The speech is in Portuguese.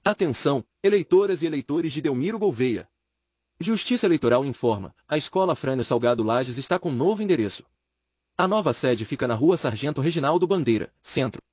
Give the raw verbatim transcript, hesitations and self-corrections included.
Atenção, eleitoras e eleitores de Delmiro Gouveia. Justiça Eleitoral informa, a Escola Frânio Salgado Lages está com novo endereço. A nova sede fica na Rua Sargento Reginaldo Bandeira, Centro.